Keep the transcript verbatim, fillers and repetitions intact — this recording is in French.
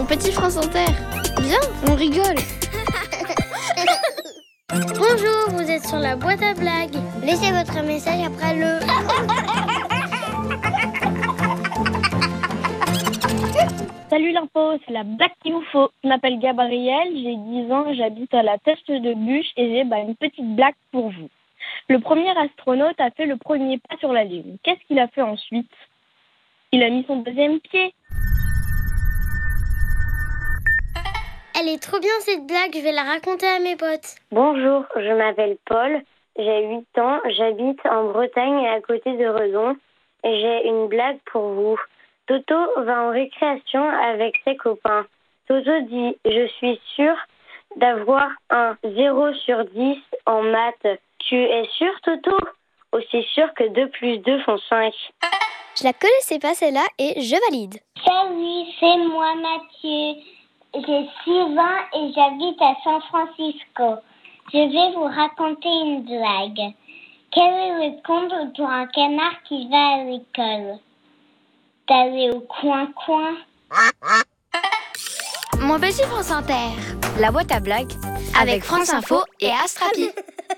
petit France Inter. Viens, on rigole. Bonjour, vous êtes sur la boîte à blagues. Laissez votre message après le... Salut l'info, c'est la blague qu'il vous faut. Je m'appelle Gabriel, j'ai dix ans, j'habite à la Teste de Bûche et j'ai bah, une petite blague pour vous. Le premier astronaute a fait le premier pas sur la Lune. Qu'est-ce qu'il a fait ensuite? Il a mis son deuxième pied. Elle est trop bien cette blague, je vais la raconter à mes potes. Bonjour, je m'appelle Paul, j'ai huit ans, j'habite en Bretagne à côté de Redon et j'ai une blague pour vous. Toto va en récréation avec ses copains. Toto dit « Je suis sûr d'avoir un zéro sur dix en maths. Tu es sûr, Toto? Aussi sûr que deux plus deux font cinq. » Je la connaissais pas celle-là et je valide. Salut, c'est moi Mathieu. J'ai six ans et j'habite à San Francisco. Je vais vous raconter une blague. Quel est le conte pour un canard qui va à l'école? D'aller au coin-coin. Mon petit France Inter. La boîte à blagues Avec France Info et Astrapi.